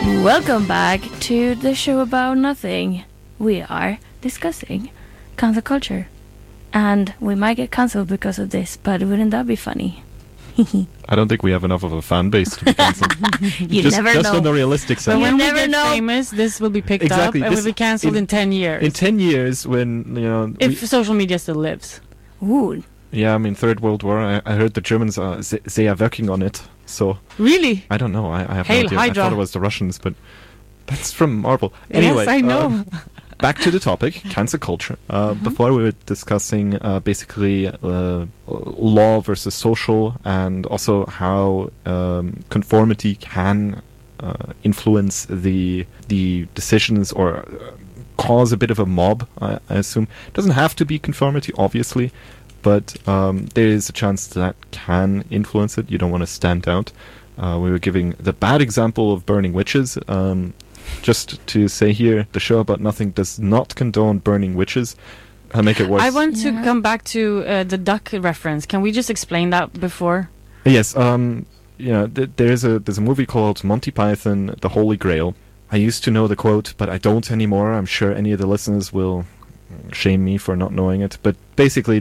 Welcome back to the show about nothing. We are discussing cancel culture. And we might get cancelled because of this, but wouldn't that be funny? I don't think we have enough of a fan base to be cancelled. You never just know. on the realistic side. But You when we never get know. famous, this will be picked Exactly, up and this- will be cancelled in 10 years. In 10 years, when, if social media still lives. Ooh. yeah, I mean, Third World War, I heard the Germans, they are working on it. So, Really? I don't know. I have Hail no idea. Hydra. I thought it was the Russians, but that's from Marvel. Anyway, yes, I know. Back to the topic, cancel culture. Before we were discussing basically law versus social, and also how conformity can influence the decisions or cause a bit of a mob, I assume. It doesn't have to be conformity, obviously, but there is a chance that can influence it. You don't want to stand out. We were giving the bad example of burning witches. Just to say here, the show about nothing does not condone burning witches. I'll make it worse. I want to Yeah. come back to the duck reference. Can we just explain that before? Yes, there's a movie called Monty Python, The Holy Grail. I used to know the quote, but I don't anymore. I'm sure any of the listeners will shame me for not knowing it. But basically,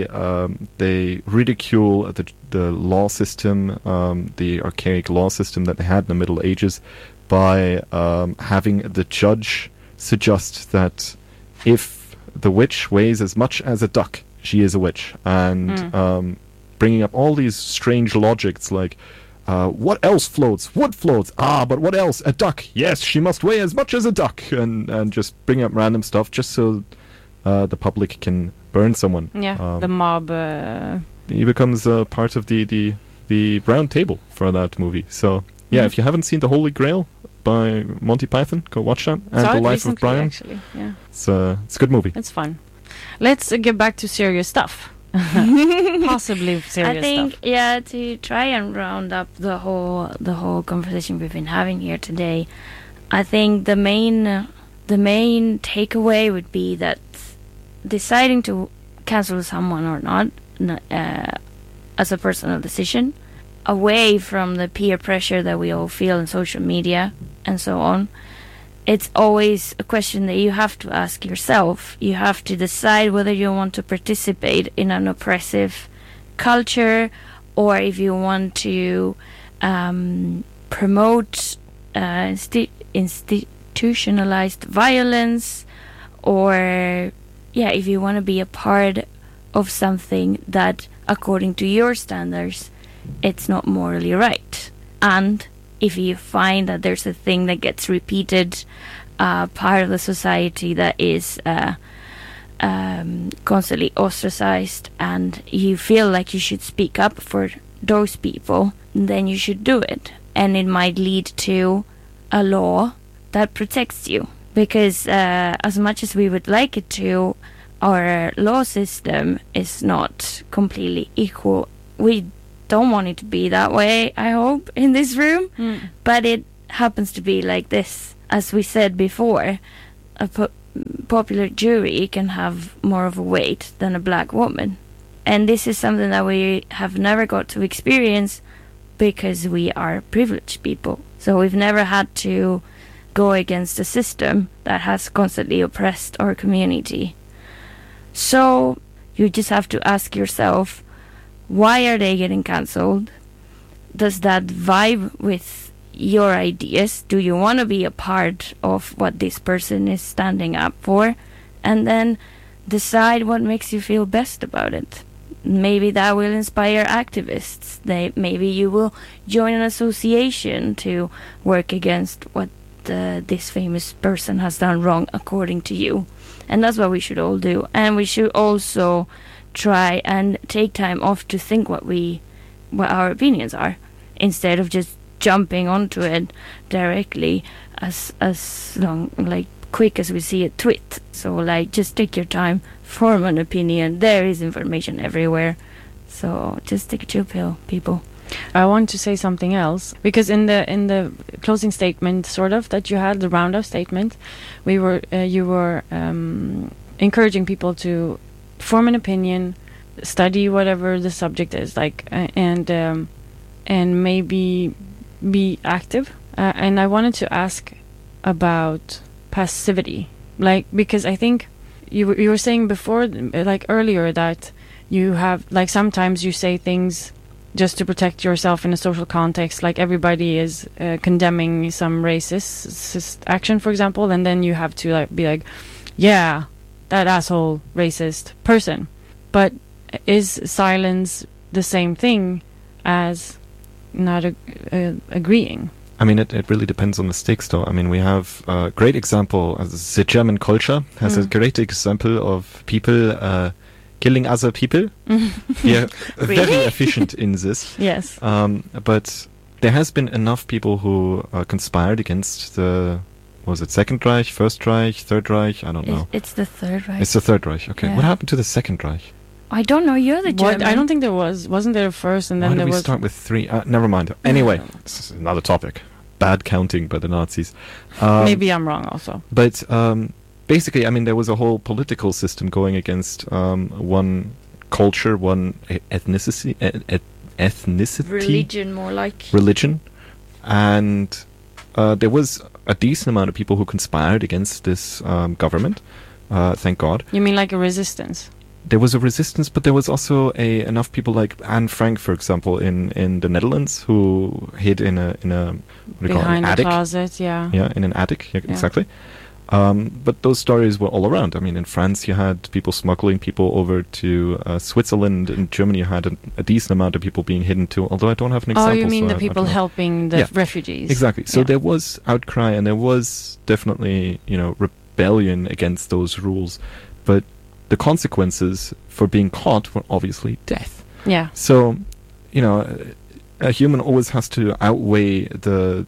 they ridicule the law system, the archaic law system that they had in the Middle Ages, by having the judge suggest that if the witch weighs as much as a duck, she is a witch, and bringing up all these strange logics like, what else floats? Wood floats. Ah, but what else? A duck. Yes, she must weigh as much as a duck, and just bring up random stuff just so the public can burn someone. Yeah, the mob. He becomes part of the round table for that movie. So yeah, if you haven't seen The Holy Grail by Monty Python, go watch that. And saw The it Life recently, of Brian. Actually, yeah, It's a good movie. it's fun. Let's get back to serious stuff. Possibly serious I think, stuff. to try and round up the whole conversation we've been having here today, I think the main takeaway would be that deciding to cancel someone or not, as a personal decision, away from the peer pressure that we all feel in social media and so on, it's always a question that you have to ask yourself. You have to decide whether you want to participate in an oppressive culture, or if you want to promote institutionalized violence, or if you want to be a part of something that, according to your standards, it's not morally right. And if you find that there's a thing that gets repeated, part of the society that is constantly ostracized, and you feel like you should speak up for those people, then you should do it. And it might lead to a law that protects you. Because as much as we would like it to, our law system is not completely equal. We don't want it to be that way, I hope, in this room. But it happens to be like this. As we said before, a popular jury can have more of a weight than a black woman. And this is something that we have never got to experience because we are privileged people. So we've never had to go against a system that has constantly oppressed our community. So you just have to ask yourself, why are they getting cancelled? Does that vibe with your ideas? Do you want to be a part of what this person is standing up for? And then decide what makes you feel best about it. Maybe that will inspire activists. Maybe you will join an association to work against what this famous person has done wrong according to you. And that's what we should all do. And we should also try and take time off to think what our opinions are, instead of just jumping onto it directly as quick as we see a tweet. So just take your time, form an opinion. There is information everywhere. So just take a chill pill, people. I want to say something else, because in the closing statement, sort of, that you had, the roundup statement, you were encouraging people to form an opinion, study whatever the subject is, and maybe be active And I wanted to ask about passivity, like, because I think you were saying before, like earlier, that you have, like, sometimes you say things just to protect yourself in a social context, like everybody is condemning some racist action, for example, and then you have to like be like, yeah, that asshole racist person. But is silence the same thing as not agreeing? I mean, it really depends on the stakes, though. I mean, we have a great example. The German culture has a great example of people killing other people. Yeah, Really? very efficient in this. Yes. But there has been enough people who conspired against the, was it Second Reich, First Reich, Third Reich? I don't know. It's the Third Reich. It's the Third Reich. Okay. Yeah. What happened to the Second Reich? I don't know. You're the German. I don't think there wasn't there first, and Why then did there we was. start with 3? Never mind. Anyway, this is another topic. Bad counting by the Nazis. Maybe I'm wrong also. But basically, I mean, there was a whole political system going against one culture, one ethnicity, Religion, more like. religion, and there was a decent amount of people who conspired against this government. Thank God. You mean like a resistance? There was a resistance, but there was also enough people like Anne Frank, for example, in the Netherlands, who hid in a what do you call it, Behind an the attic. closet, yeah. Yeah, in an attic. Yeah, Yeah. exactly. But those stories were all around. I mean, in France, you had people smuggling people over to Switzerland. In Germany, you had a decent amount of people being hidden too. Although I don't have an example. Oh, you mean so the I people don't know. helping the Yeah. refugees? Exactly. So Yeah. there was outcry, and there was definitely, rebellion against those rules. But the consequences for being caught were obviously death. Yeah. So, a human always has to outweigh the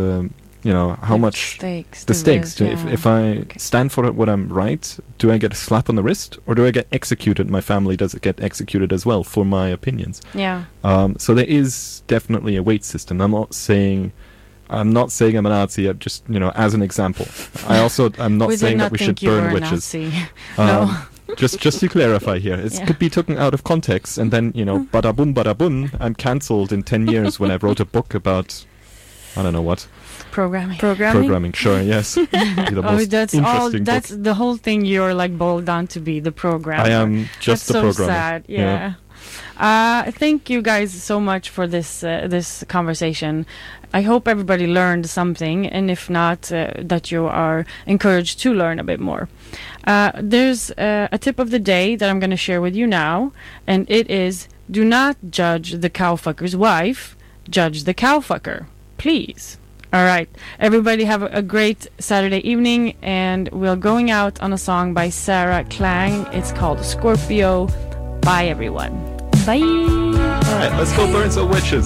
how much Stakes. the stakes. risk, If I stand for what I'm right, do I get a slap on the wrist, or do I get executed? My family does it get executed as well for my opinions. Yeah. So there is definitely a weight system. I'm not saying I'm a Nazi. I'm just as an example. I'm not We saying did that not we think should you were burn a witches. Nazi. Um, No. just to clarify here, it Yeah. could be taken out of context, and then bada boom, I'm cancelled in 10 years when I wrote a book about I don't know what. Programming. Programming, sure, yes. Be the most That's all. interesting That's book. the whole thing. You're like boiled down to be the programmer. I am just That's the so programmer. sad. Yeah. Thank you guys so much for this conversation. I hope everybody learned something, and if not, that you are encouraged to learn a bit more. There's a tip of the day that I'm going to share with you now, and it is: do not judge the cowfucker's wife, judge the cowfucker, please. All right, everybody have a great Saturday evening, and we're going out on a song by Sarah Klang. It's called Scorpio. Bye, everyone. Bye. All right, let's go burn some witches.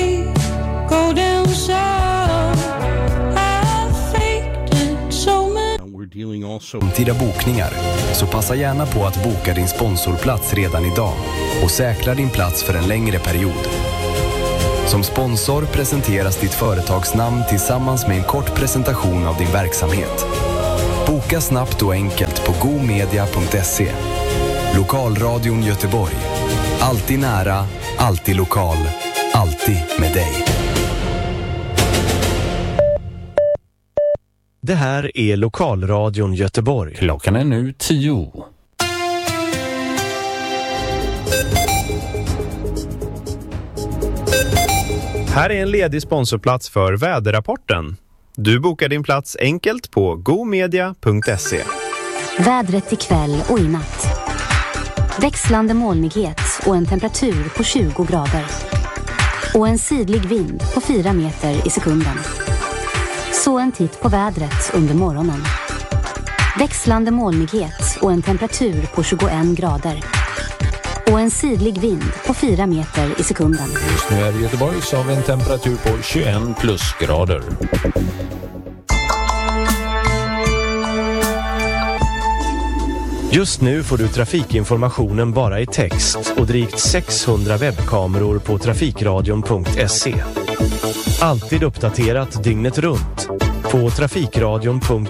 Go down south. I faked it so many. We're dealing also Framtida bokningar, så passa gärna på att boka din sponsorplats redan idag och säkra din plats för en längre period. Som sponsor presenteras ditt företagsnamn tillsammans med en kort presentation av din verksamhet. Boka snabbt och enkelt på gomedia.se. Lokalradion Göteborg. Alltid nära, alltid lokal, alltid med dig. Det här är Lokalradion Göteborg. Klockan är nu 10. Här är en ledig sponsorplats för väderrapporten. Du bokar din plats enkelt på gomedia.se. Vädret ikväll och i natt. Växlande molnighet och en temperatur på 20 grader. Och en sydlig vind på 4 meter i sekunden. Så en titt på vädret under morgonen. Växlande molnighet och en temperatur på 21 grader. Och en sydlig vind på 4 meter i sekunden. Just nu är det Göteborg så har vi en temperatur på 21 plusgrader. Just nu får du trafikinformationen bara i text och drygt 600 webbkameror på trafikradion.se. Alltid uppdaterat dygnet runt på trafikradion.se.